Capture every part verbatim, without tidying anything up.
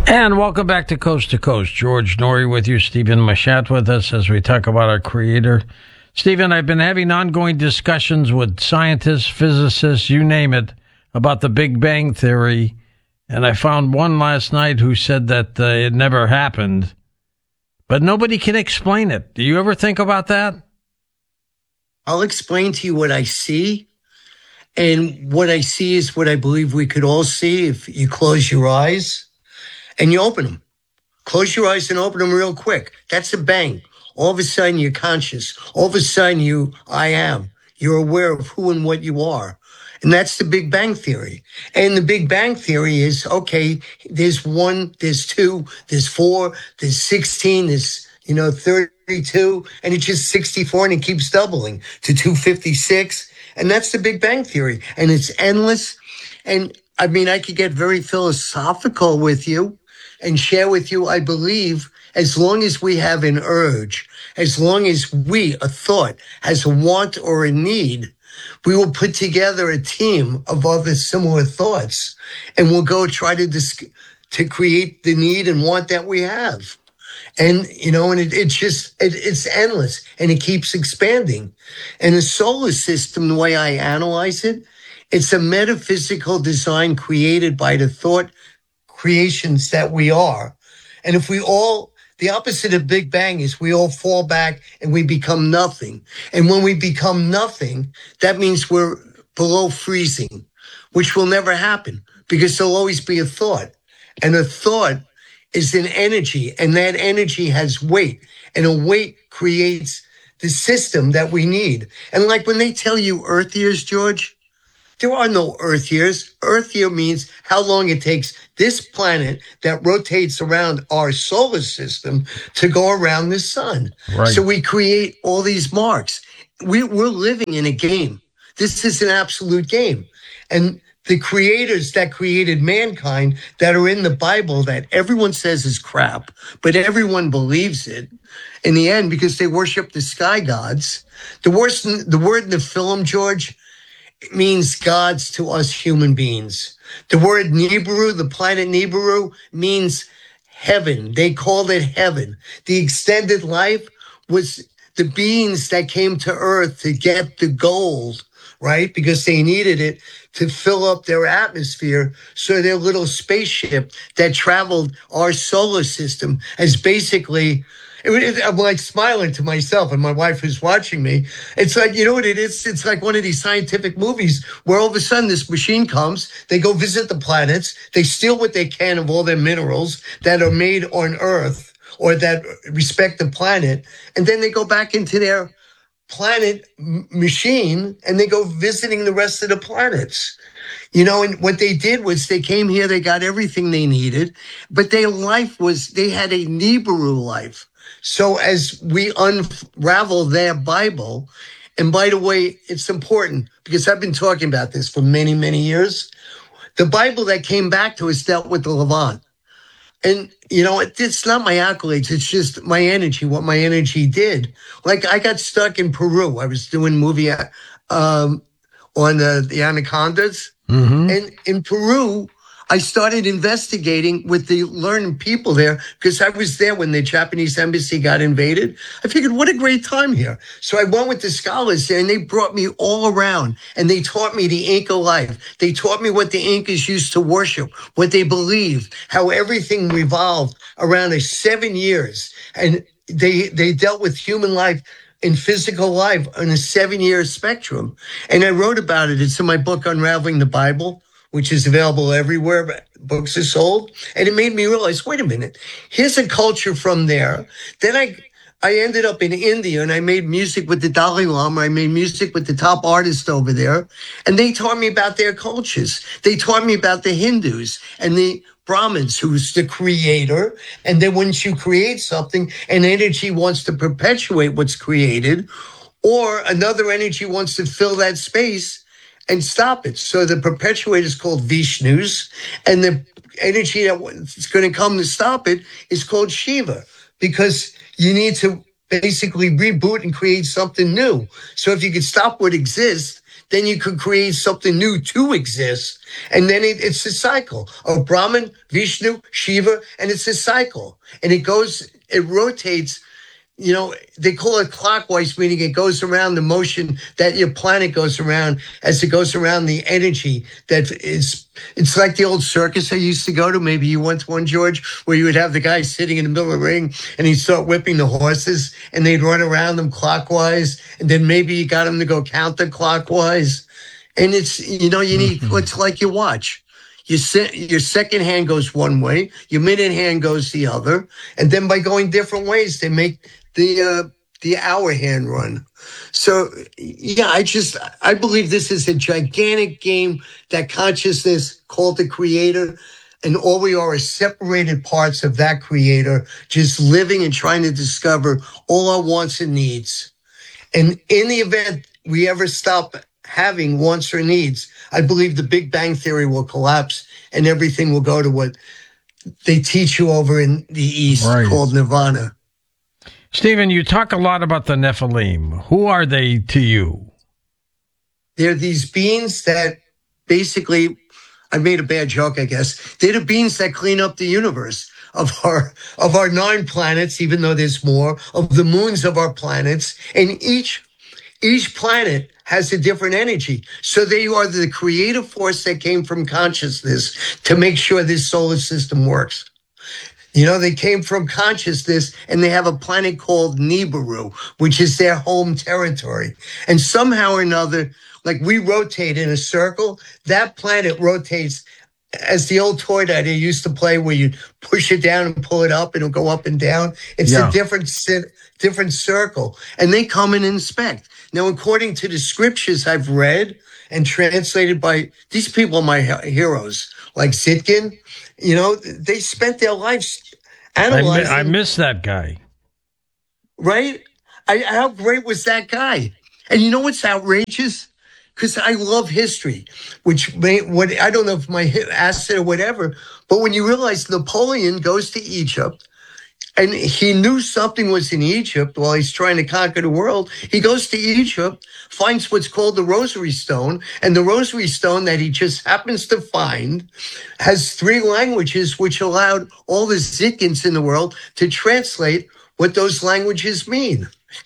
And welcome back to Coast to Coast. George Noory with you, Stephen Machat with us as we talk about our creator. Stephen, I've been having ongoing discussions with scientists, physicists, you name it, about the Big Bang Theory. And I found one last night who said that uh, it never happened. But nobody can explain it. Do you ever think about that? I'll explain to you what I see. And what I see is what I believe we could all see if you close your eyes and you open them. Close your eyes and open them real quick. That's a bang. All of a sudden you're conscious. All of a sudden you, I am. You're aware of who and what you are. And that's the Big Bang Theory. And the Big Bang Theory is, okay, there's one, there's two, there's four, there's sixteen, there's, you know, thirty-two, and it's just sixty-four, and it keeps doubling to two hundred fifty-six. And that's the Big Bang Theory. And it's endless. And I mean, I could get very philosophical with you and share with you, I believe, as long as we have an urge, as long as we, a thought, has a want or a need, we will put together a team of other similar thoughts, and we'll go try to dis- to create the need and want that we have. And, you know, and it, it's just, it, it's endless, and it keeps expanding. And the solar system, the way I analyze it, it's a metaphysical design created by the thought creations that we are. And if we all, the opposite of Big Bang is we all fall back and we become nothing. And when we become nothing, that means we're below freezing, which will never happen because there'll always be a thought. And a thought is an energy, and that energy has weight, and a weight creates the system that we need. And like when they tell you Earth years, George, there are no Earth years. Earth year means how long it takes this planet that rotates around our solar system to go around the sun. Right. So we create all these marks. We, we're living in a game. This is an absolute game. And the creators that created mankind that are in the Bible that everyone says is crap, but everyone believes it in the end because they worship the sky gods. The worst, the word in the film, George, it means gods to us human beings. The word Nibiru, the planet Nibiru, means heaven. They called it heaven. The extended life was the beings that came to Earth to get the gold, right? Because they needed it to fill up their atmosphere. So their little spaceship that traveled our solar system has basically, It, it, I'm like smiling to myself, and my wife is watching me. It's like, you know what it is? It's like one of these scientific movies where all of a sudden this machine comes, they go visit the planets, they steal what they can of all their minerals that are made on Earth or that respect the planet, and then they go back into their planet m- machine and they go visiting the rest of the planets. You know, and what they did was they came here, they got everything they needed, but their life was, they had a Nibiru life. So as we unravel their Bible, and by the way, it's important because I've been talking about this for many, many years. The Bible that came back to us dealt with the Levant. And, you know, it, it's not my accolades. It's just my energy, what my energy did. Like I got stuck in Peru. I was doing a movie um, on the, the anacondas. Mm-hmm. And in Peru, I started investigating with the learned people there because I was there when the Japanese embassy got invaded. I figured, what a great time here. So I went with the scholars there, and they brought me all around, and they taught me the Inca life. They taught me what the Incas used to worship, what they believed, how everything revolved around a seven years. And they, they dealt with human life in physical life on a seven-year spectrum. And I wrote about it. It's in my book, Unraveling the Bible, which is available everywhere books are sold. And it made me realize, wait a minute, here's a culture from there. Then I I ended up in India, and I made music with the Dalai Lama. I made music with the top artists over there. And they taught me about their cultures. They taught me about the Hindus and the Brahmins, who's the creator. And then once you create something, an energy wants to perpetuate what's created, or another energy wants to fill that space and stop it. So the perpetuator is called Vishnus, and the energy that's going to come to stop it is called Shiva, because you need to basically reboot and create something new. So if you could stop what exists, then you could create something new to exist. And then it, it's a cycle of Brahman, Vishnu, Shiva, and it's a cycle. And it goes, it rotates. You know, they call it clockwise, meaning it goes around the motion that your planet goes around as it goes around the energy that is, it's like the old circus I used to go to. Maybe you went to one, George, where you would have the guy sitting in the middle of the ring and he'd start whipping the horses and they'd run around them clockwise. And then maybe you got them to go counterclockwise. And it's, you know, you need, mm-hmm. it's like your watch. Your, se- your second hand goes one way, your middle hand goes the other. And then by going different ways, they make the uh, the hour hand run. So, yeah, I just, I believe this is a gigantic game that consciousness called the creator, and all we are is separated parts of that creator, just living and trying to discover all our wants and needs. And in the event we ever stop having wants or needs, I believe the Big Bang Theory will collapse and everything will go to what they teach you over in the East, right, called nirvana. Stephen, you talk a lot about the Nephilim. Who are they to you? They're these beings that basically, I made a bad joke, I guess. They're the beings that clean up the universe of our of our nine planets, even though there's more, of the moons of our planets. And each each planet has a different energy. So they are the creative force that came from consciousness to make sure this solar system works. You know, they came from consciousness, and they have a planet called Nibiru, which is their home territory. And somehow or another, like we rotate in a circle, that planet rotates as the old toy that they used to play where you push it down and pull it up and it'll go up and down. It's yeah. a different different circle. And they come and inspect. Now, according to the scriptures I've read and translated by these people, are my heroes, like Zitkin. You know, they spent their lives analyzing. I, I miss that guy. Right? I, how great was that guy? And you know what's outrageous? Because I love history, which may, what I don't know if my asset or whatever, but when you realize Napoleon goes to Egypt, and he knew something was in Egypt while he's trying to conquer the world. He goes to Egypt, finds what's called the Rosary Stone, and the Rosary Stone that he just happens to find has three languages which allowed all the Zitkins in the world to translate what those languages mean.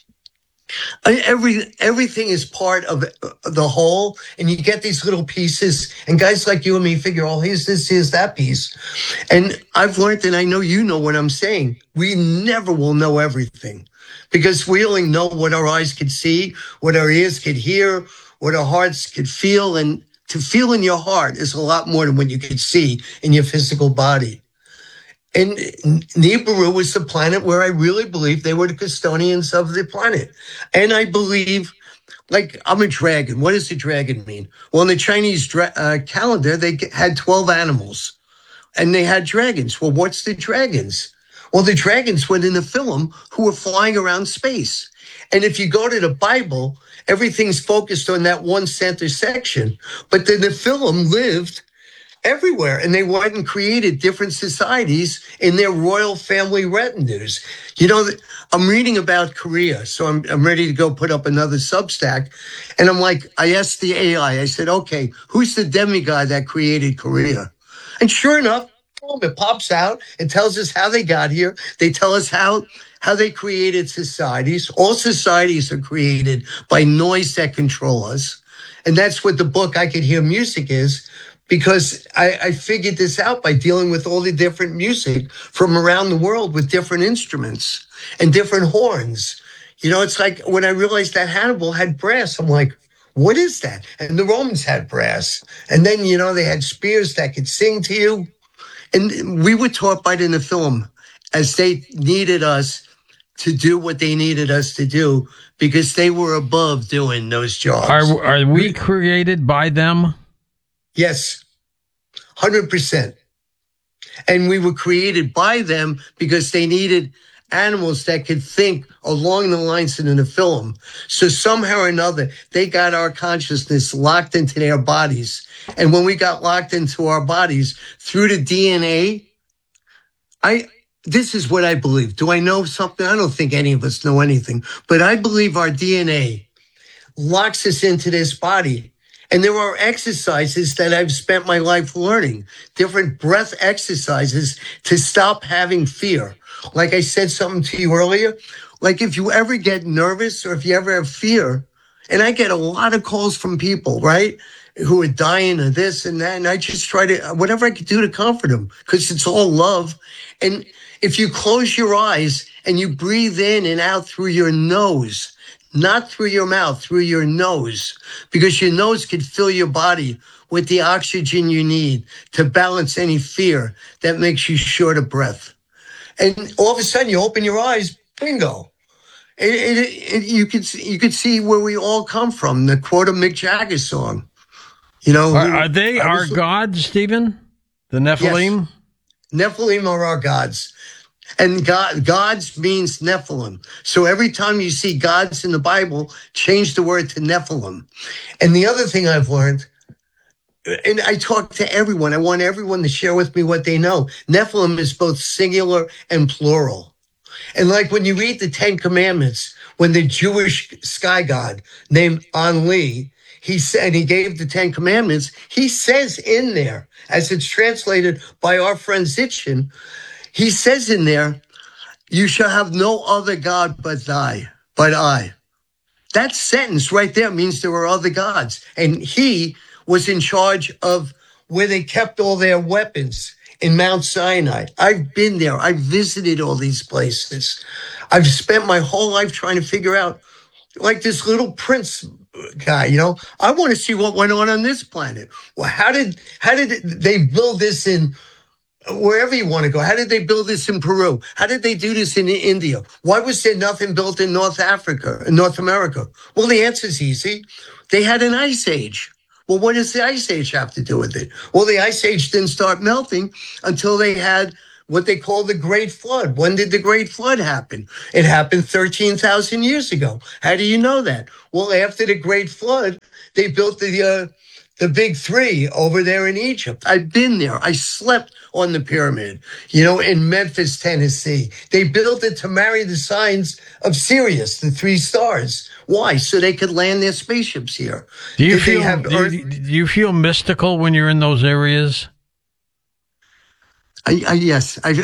Every everything is part of the whole, and you get these little pieces, and guys like you and me figure, oh, here's this, here's that piece. And I've learned, and I know you know what I'm saying, we never will know everything, because we only know what our eyes could see, what our ears could hear, what our hearts could feel. And to feel in your heart is a lot more than what you could see in your physical body. And Nibiru was the planet where I really believe they were the custodians of the planet. And I believe, like, I'm a dragon. What does the dragon mean? Well, in the Chinese dra- uh, calendar, they had twelve animals, and they had dragons. Well, what's the dragons? Well, the dragons were in the film who were flying around space. And if you go to the Bible, everything's focused on that one center section. But then the film lived everywhere, and they went and created different societies in their royal family retinues. You know, I'm reading about Korea, so I'm I'm ready to go put up another Substack, and I'm like, I asked the A I, I said, okay, who's the demigod that created Korea? And sure enough, it pops out and tells us how they got here. They tell us how how they created societies. All societies are created by noise that control us, and that's what the book I Could Hear Music is. Because I, I figured this out by dealing with all the different music from around the world with different instruments and different horns. You know, it's like when I realized that Hannibal had brass, I'm like, what is that? And the Romans had brass. And then, you know, they had spears that could sing to you. And we were taught by the Nephilim as they needed us to do what they needed us to do because they were above doing those jobs. Are, are we created by them? Yes, one hundred percent. And we were created by them because they needed animals that could think along the lines of the Nephilim. So somehow or another, they got our consciousness locked into their bodies. And when we got locked into our bodies through the D N A, I this is what I believe. Do I know something? I don't think any of us know anything. But I believe our D N A locks us into this body. And there are exercises that I've spent my life learning, different breath exercises to stop having fear. Like I said something to you earlier, like if you ever get nervous or if you ever have fear, and I get a lot of calls from people, right, who are dying of this and that, and I just try to, whatever I can do to comfort them, because it's all love. And if you close your eyes and you breathe in and out through your nose, not through your mouth, through your nose, because your nose could fill your body with the oxygen you need to balance any fear that makes you short of breath. And all of a sudden you open your eyes, bingo. And, and, and you could you could see where we all come from. The quote of Mick Jagger's song. You know, are, are they our was, gods, Stephen? The Nephilim? Yes. Nephilim are our gods. And God, gods means Nephilim. So every time you see gods in the Bible, change the word to Nephilim. And the other thing I've learned, and I talk to everyone, I want everyone to share with me what they know. Nephilim is both singular and plural. And like when you read the Ten Commandments, when the Jewish sky god named Enlil, he said, he gave the Ten Commandments, he says in there, as it's translated by our friend Zitchin, he says in there, you shall have no other God but thy, but I. That sentence right there means there were other gods. And he was in charge of where they kept all their weapons in Mount Sinai. I've been there. I've visited all these places. I've spent my whole life trying to figure out, like this little prince guy, you know, I want to see what went on on this planet. Well, how did, how did they build this in wherever you want to go? How did they build this in Peru? How did they do this in India? Why was there nothing built in North Africa, in North America? Well, the answer is easy. They had an ice age. Well, what does the ice age have to do with it? Well, the ice age didn't start melting until they had what they call the Great Flood. When did the Great Flood happen? It happened thirteen thousand years ago. How do you know that? Well, after the Great Flood, they built the uh, the big three over there in Egypt. I've been there. I slept on the pyramid, you know, in Memphis, Tennessee. They built it to marry the signs of Sirius, the three stars. Why? So they could land their spaceships here. Do you Did feel have do, you, do you feel mystical when you're in those areas? I, I yes, I,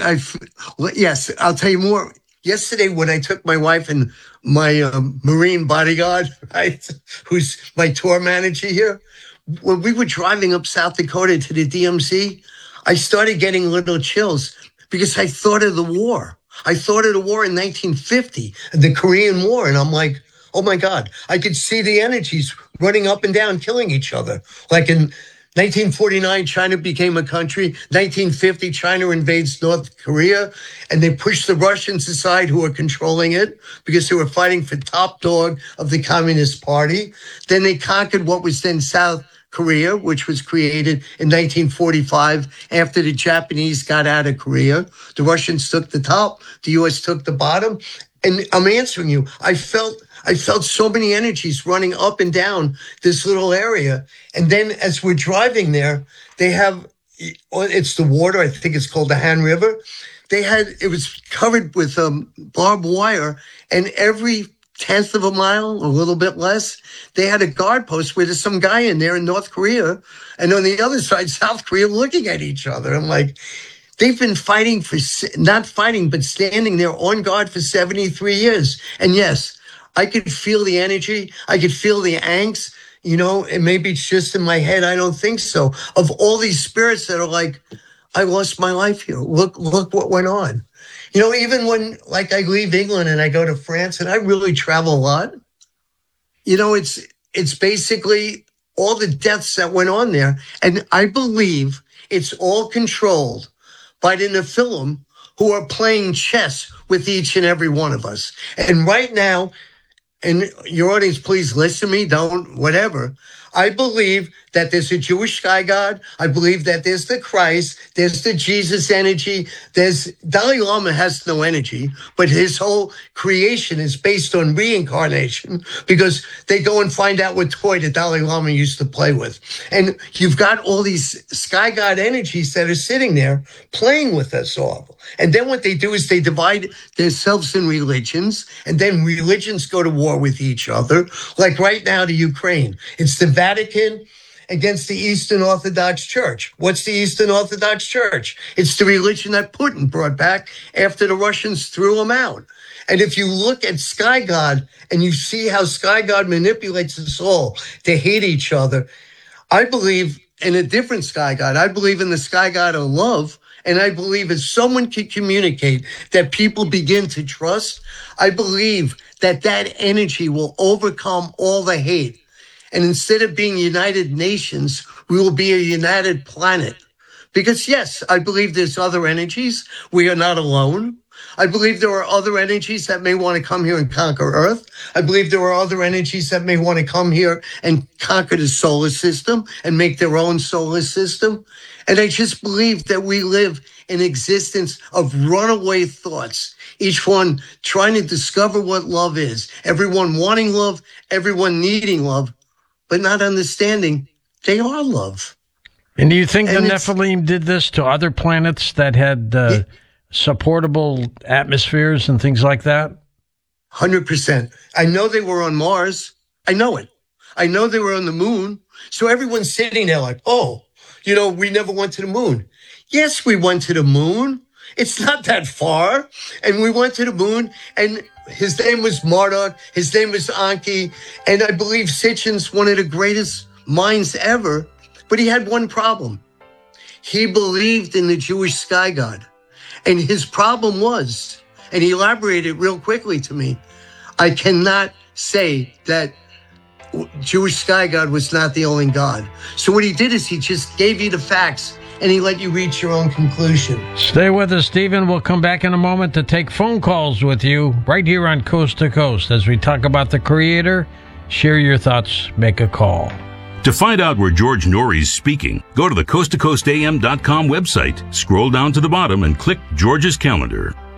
I yes. I'll tell you more. Yesterday, when I took my wife and my um, Marine bodyguard, right, who's my tour manager here, when we were driving up South Dakota to the D M Z, I started getting little chills because I thought of the war. I thought of the war in nineteen fifty, the Korean War, and I'm like, oh my God, I could see the energies running up and down, killing each other. Like in nineteen forty-nine, China became a country. nineteen fifty, China invades North Korea, and they pushed the Russians aside who were controlling it because they were fighting for top dog of the Communist Party. Then they conquered what was then South Korea, which was created in nineteen forty-five after the Japanese got out of Korea. The Russians took the top, the U S took the bottom. And I'm answering you. I felt I felt so many energies running up and down this little area. And then as we're driving there, they have, it's the water, I think it's called the Han River. They had, it was covered with um, barbed wire, and every tenth of a mile, a little bit less, they had a guard post where there's some guy in there in North Korea, and on the other side, South Korea, looking at each other. I'm like, they've been fighting for, not fighting, but standing there on guard for seventy-three years. And yes, I could feel the energy. I could feel the angst, you know, and maybe it's just in my head. I don't think so. Of all these spirits that are like, I lost my life here. Look, look what went on. You know, even when, like, I leave England and I go to France, and I really travel a lot, you know, it's it's basically all the deaths that went on there. And I believe it's all controlled by the Nephilim, who are playing chess with each and every one of us. And right now, and your audience, please listen to me, don't, whatever. I believe that there's a Jewish sky god. I believe that there's the Christ. There's the Jesus energy. There's Dalai Lama has no energy, but his whole creation is based on reincarnation, because they go and find out what toy the Dalai Lama used to play with. And you've got all these sky god energies that are sitting there playing with us all. And then what they do is they divide themselves in religions, and then religions go to war with each other. Like right now, the Ukraine, it's the Vatican against the Eastern Orthodox Church. What's the Eastern Orthodox Church? It's the religion that Putin brought back after the Russians threw him out. And if you look at Sky God and you see how Sky God manipulates us all to hate each other, I believe in a different Sky God. I believe in the Sky God of love. And I believe if someone can communicate that people begin to trust, I believe that that energy will overcome all the hate. And instead of being United Nations, we will be a united planet. Because yes, I believe there's other energies. We are not alone. I believe there are other energies that may want to come here and conquer Earth. I believe there are other energies that may want to come here and conquer the solar system and make their own solar system. And I just believe that we live in existence of runaway thoughts, each one trying to discover what love is, everyone wanting love, everyone needing love, but not understanding they are love. And do you think And the it's- Nephilim did this to other planets that had uh, Yeah. supportable atmospheres and things like that? one hundred percent. I know they were on Mars. I know it. I know they were on the moon. So everyone's sitting there like, oh, you know, we never went to the moon. Yes, we went to the moon. It's not that far. And we went to the moon, and his name was Marduk. His name was Anki. And I believe Sitchin's one of the greatest minds ever. But he had one problem. He believed in the Jewish sky god. And his problem was, and he elaborated real quickly to me, I cannot say that Jewish sky god was not the only God. So what he did is he just gave you the facts and he let you reach your own conclusion. Stay with us, Stephen. We'll come back in a moment to take phone calls with you right here on Coast to Coast as we talk about the Creator. Share your thoughts. Make a call. To find out where George Noory's speaking, go to the coast to coast a m dot com website, scroll down to the bottom and click George's calendar.